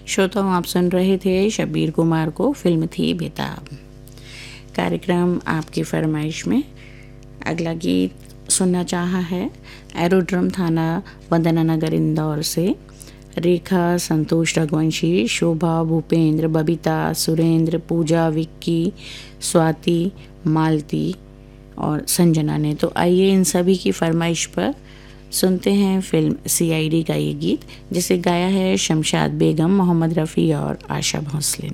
श्रोताओं, आप सुन रहे थे शब्बीर कुमार को, फिल्म थी बेताब। कार्यक्रम आपकी फरमाइश में अगला गीत सुनना चाहा है एरोड्रम थाना वंदना नगर इंदौर से रेखा, संतोष रघुवंशी, शोभा, भूपेंद्र, बबीता, सुरेंद्र, पूजा, विक्की, स्वाति, मालती और संजना ने। तो आइए इन सभी की फरमाइश पर सुनते हैं फिल्म CID का ये गीत, जिसे गाया है शमशाद बेगम, मोहम्मद रफ़ी और आशा भोसले ने।